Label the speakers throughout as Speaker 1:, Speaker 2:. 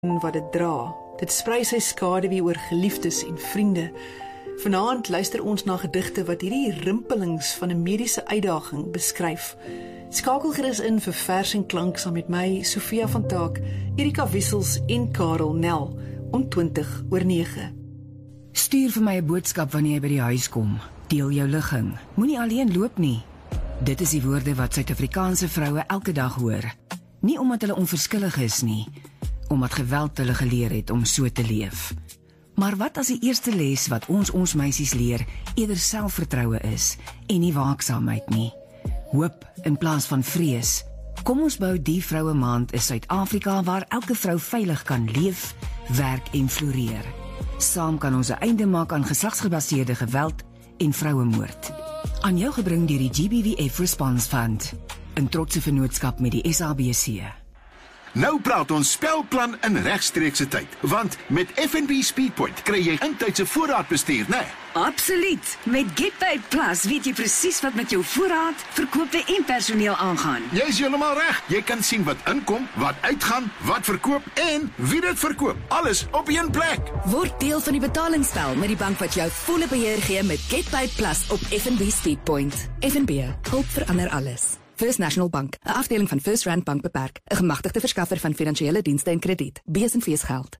Speaker 1: wat dit dra. Dit sprei sy skaduwee oor geliefdes en vriende. Vanaand luister ons na gedigte wat hierdie rimpelings van 'n mediese uitdaging beskryf. Skakel gerus in vir vers en klank saam met my, Sofia van Taak, Erika Wissels en Karel Nel om 20:09.
Speaker 2: Stuur vir my 'n boodskap wanneer jy by die huis kom. Deel jou ligging. Moenie alleen loop nie. Dit is die woorde wat Suid-Afrikaanse vroue elke dag hoor. Nie omdat hulle onverskillig is nie, omdat geweld hulle geleer het om so te leef. Maar wat as die eerste les wat ons meisies leer eerder selfvertroue is en nie waaksaamheid nie? Hoop in plaas van vrees. Kom ons bou die vroue maand in Suid-Afrika waar elke vrou veilig kan leef, werk en floreer. Saam kan ons 'n einde maak aan geslagsgebaseerde geweld en vrouemoord. Aan jou gebring deur die GBVF Response Fund, 'n trotse vennootskap met die SABC.
Speaker 3: Nou praat ons spelplan in regstreekse tyd, want met FNB Speedpoint kry jy intydse voorraadbestuur, né?
Speaker 4: Absoluut. Met GetPaid Plus weet jy presies wat met jou voorraad, verkope en personeel aangaan.
Speaker 3: Jy is heeltemal reg. Jy kan sien wat inkom, wat uitgaan, wat verkoop en wie dit verkoop. Alles op een plek.
Speaker 5: Word deel van die betalingsspel met die bank wat jou volle beheer gee met GetPaid Plus op FNB Speedpoint. FNB, hulp verander alles. First National Bank, 'n afdeling van First Rand Bank beperk, 'n gemagtigde verskaffer van finansiële dienste en krediet. Besenfees geld.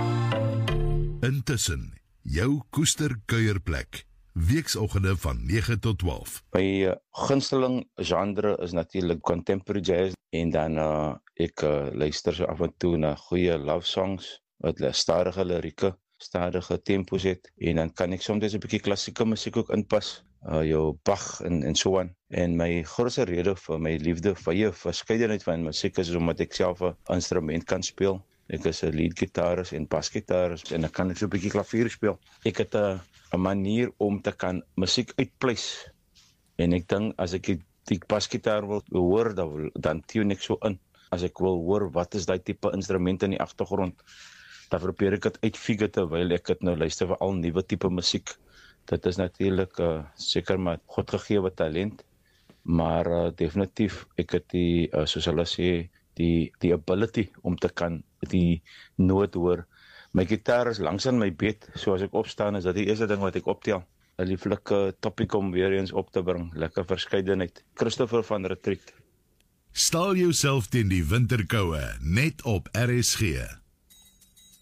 Speaker 6: Intussen, jou koesterkuierplek, weekoggende van 9 tot 12.
Speaker 7: My gunsteling genre is natuurlik contemporary jazz en dan ek luister so af en toe na goeie love songs wat stadige lirieke, stadige tempos het en dan kan ek soms 'n bietjie klassieke musiek ook inpas. Jou Bach en so aan. En my grootste rede vir my liefde vir verskeidenheid van musiek is omdat ek self 'n instrument kan speel. Ek is 'n leadgitaris en basgitaris en ek kan so 'n bietjie klavier speel. Ek het 'n manier om te kan musiek uitpleis. En ek dink as ek die basgitaar wil hoor, dan tune ek so in. As ek wil hoor wat is daai tipe instrument in die agtergrond, dan probeer ek dit uitfigure terwyl ek dit nou luister vir al nuwe tipe musiek. Dit is natuurlik seker maar godgegewe talent, maar definitief ek het die soos hulle sê die ability om te kan die noot hoor. My gitaar is langs aan my bed, so as ek opstaan is dit die eerste ding wat ek optel. 'n Lieflike topik om weer eens op te bring, lekker verskeidenheid. Christopher van Retreat.
Speaker 6: Staal jouself teen die winterkoue net op RSG.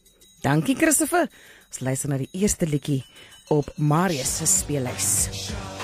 Speaker 8: Dankie Christopher. Ons luister na die eerste liedjie op Marius se speellys.